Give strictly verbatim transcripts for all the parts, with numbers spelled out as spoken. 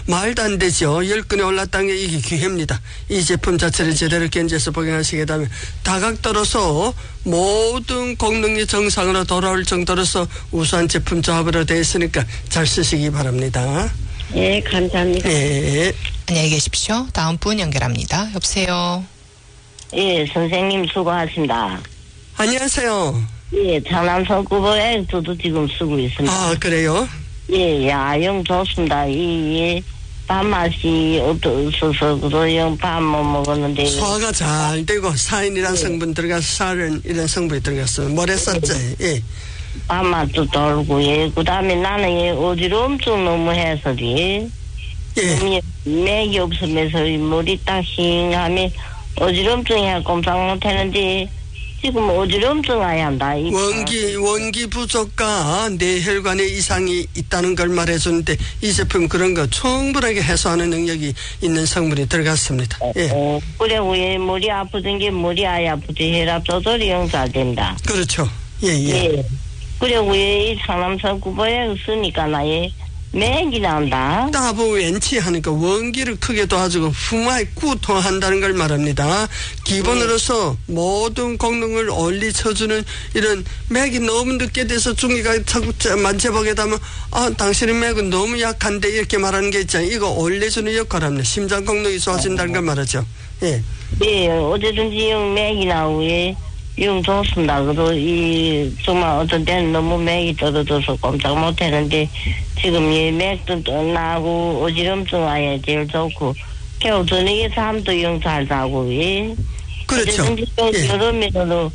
말도 안 되죠. 열 건에 올랐다는 게 이게 기회입니다. 이 제품 자체를 제대로 견제해서 복용하시게 되면 다각도로서 모든功能이 정상으로 돌아올 정도로서 우수한 제품 조합으로 되어 있으니까 잘 쓰시기 바랍니다. 예, 감사합니다. 예. 안녕히 계십시오. 다음 분 연결합니다. 여보세요. 예, 선생님 수고하십니다. 안녕하세요. 예, 장남선 구보에 저도 지금 쓰고 있습니다. 아, 그래요? 예, 야영 좋습니다. 이, 이 밥맛이 없어서 그래요. 밥 못 먹었는데. 소화가 잘 되고 사인이라는 예. 성분 들어가서 살은 이런 성분이 들어갔어요. 모래 쌌죠. 예. 밥맛도 돌고, 예. 그 다음에 나는 예, 어지럼증 너무 해서리. 예. 맥이 없으면서 머리 딱 싱하면 어지럼증이 꼼짝 못하는데 지금 어지럼증 아야 한다. 원기 원기 부족과 뇌혈관에 이상이 있다는 걸 말해주는데 이 제품 그런 거 충분하게 해소하는 능력이 있는 성분이 들어갔습니다. 예. 어, 그래 왜 머리 아프던 게 머리 아야 아프지 혈압 조절이 영살된다. 그렇죠. 예예. 예. 예. 그래 왜 이 상남선 구보에 쓰니까 나의 맥이 난다. 따보 웬치하니까 원기를 크게 도와주고 풍화에 구토한다는 걸 말합니다. 기본으로서 네. 모든功能을 올리 쳐주는 이런 맥이 너무 늦게 돼서 중이가 자꾸 만져보게 되면 아 당신의 맥은 너무 약한데 이렇게 말하는 게 있잖아요. 이거 올려주는 역할을 합니다. 심장功能이 좋아진다는 걸 말하죠. 예. 네, 어제든지 영 맥이 나오에 영 좋습니다. 그래도 이 정말 어떤 때는 너무 맥이 떨어져서 꼼짝 못했는데 지금 이 맥도 떠나고 어지럼증 아예 제일 좋고 겨우 저녁에 잠도 영 잘 자고 예. 그렇죠. 어제든지 여름에도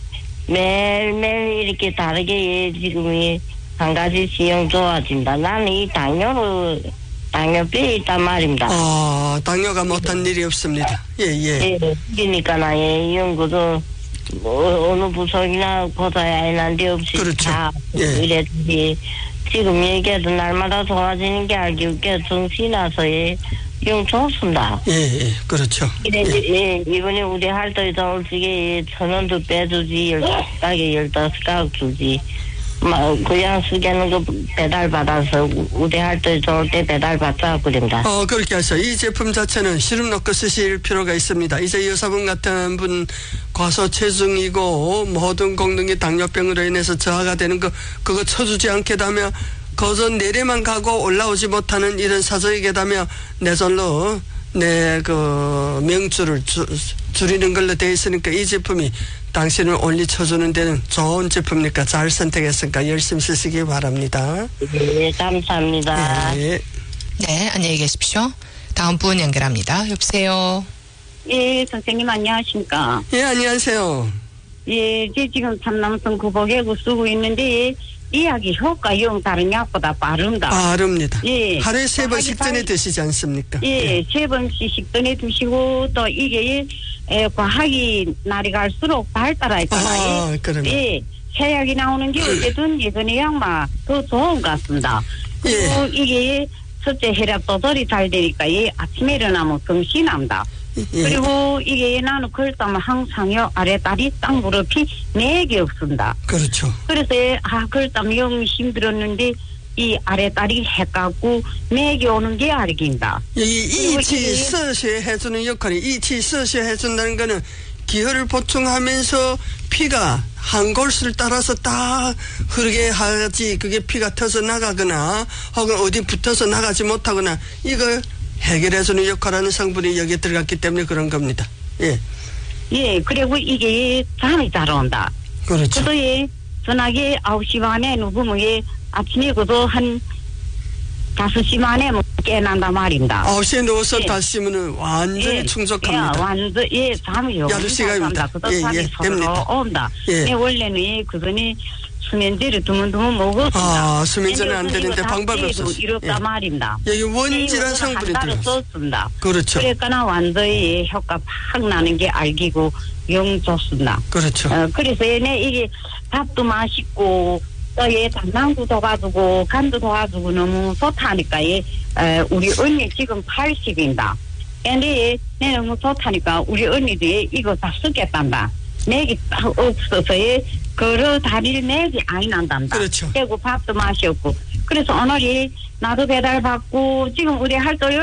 매일매일 이렇게 다르게 예, 지금 이 한 가지씩 영 좋아진다. 나는 이 당뇨로 당뇨병이 있단 말입니다. 아, 당뇨가 못한 일이 없습니다. 예, 예. 예, 그러니까 나의 연구도 뭐 어느 부서이나 고사야 난데 없이 그렇죠. 다 예. 이랬지. 지금 얘기해도 날마다 좋아지는 게 알기 웃겨 정신이 나서에 영 좋습니다. 예, 예, 그렇죠. 이래, 예. 예, 이번에 우리 할머니도 올지게 천 원도 빼주지, 열다섯 가게 열다섯 가격 주지. 막, 그냥 쓰게는 거 배달 받아서 우리 할머니 좋을 때 배달 받자, 그런다. 어, 그렇게 하셔. 이 제품 자체는 시름 넣고 쓰실 필요가 있습니다. 이제 여사분 같은 분 과소 체중이고 모든功能이 당뇨병으로 인해서 저하가 되는 거, 그거 쳐주지 않게 되면 거저 내려만 가고 올라오지 못하는 이런 사정이 되면 내절로 내 그 명주를 주, 줄이는 걸로 되어 있으니까 이 제품이 당신을 올리쳐주는 데는 좋은 제품이니까 잘 선택했으니까 열심히 쓰시기 바랍니다. 네, 감사합니다. 예. 네, 안녕히 계십시오. 다음 분 연결합니다. 여보세요. 예, 선생님 안녕하십니까. 예, 안녕하세요. 예, 제 지금 삼남선 구보개구 쓰고 있는데 이야기 효과 영 다른 약보다 빠릅니다. 빠릅니다. 예. 하루에 세 번 식전에 드시지 않습니까? 예, 예. 세 번씩 식전에 드시고 또 이게 에, 과학이 날이 갈수록 발달하잖아요. 아, 그러면. 예, 새약이 나오는 게 어쨌든 예전에 양마 더 좋은 것 같습니다. 그리고 예. 이게 첫째 혈압 조절이 잘 되니까 예, 아침에 일어나면 정신이 납니다. 예. 그리고 이게 나는 그렇다면 항상요 아래 다리 땅 무릎이 맥이 없습니다. 그렇죠. 그래서 아 그렇다면 영 힘들었는데 이 아래 다리 헷갖고 맥이 오는 게 알긴다. 이 이치 서시에 해주는 역할이 이치 서시에 해준다는 거는 기혈을 보충하면서 피가 한 골수를 따라서 딱 흐르게 하지 그게 피가 터서 나가거나 혹은 어디 붙어서 나가지 못하거나 이걸 해결해주는 역할하는 성분이 여기에 들어갔기 때문에 그런 겁니다. 예. 예, 그리고 이게 잠이 잘 온다. 그렇죠. 그도 예, 전화기 아홉 시 반에 누구면 예, 아침에 그도 한 다섯 시 반에 깨난다 말입니다. 아홉 시에 누워서 예. 다시 시면은 완전히 예, 충족합니다. 예, 완전, 예, 잠이 오고. 여덟 시간입니다. 그도 예, 잠이 예, 서로 됩니다. 온다. 예. 예, 원래는 예, 그전에 수면제를 드문드문 먹었습니다. 아, 수면제는 안 되는데 방법이 없었어요. 이렇다 예. 말입니다. 여기 원질환 성분이 들어갔어요. 썼습니다. 그렇죠. 그러니까 완전히 효과 팍 나는 게 알기고 영 좋습니다. 그렇죠. 어, 그래서 얘네 이게 밥도 맛있고 또 얘 당랑도 도와주고 간도 도와주고 너무 좋다니까 얘 어, 우리 언니 지금 팔십입니다. 근데 얘 너무 좋다니까 우리 언니도 얘 이거 다 쓰겠단다. 맥이 딱 없어서 얘 걸어 다닐 맥이 아니 난단다. 그렇죠. 그리고 밥도 맛이 없고 그래서 오늘이 나도 배달 받고 지금 우리 할도